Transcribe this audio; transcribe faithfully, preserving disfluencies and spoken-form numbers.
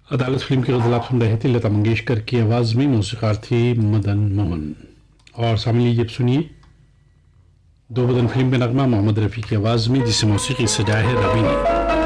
अदालत फिल्म की गज़ल आप सुन रहे थे। लता मंगेशकर की आवाज़ में मौसीक़ार थे मदन मोहन। और सामने लीजिए अब सुनिए दो बदन फिल्म में नगमा मोहम्मद रफ़ी की आवाज़ में, जिसे मौसीक़ी सजाया है रवि ने।